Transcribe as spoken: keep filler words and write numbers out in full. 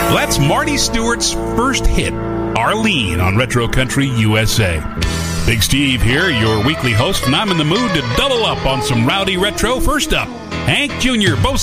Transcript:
That's Marty Stewart's first hit, Arlene, on Retro Country U S A. Big Steve here, your weekly host, and I'm in the mood to double up on some rowdy retro. First up, Hank Junior, both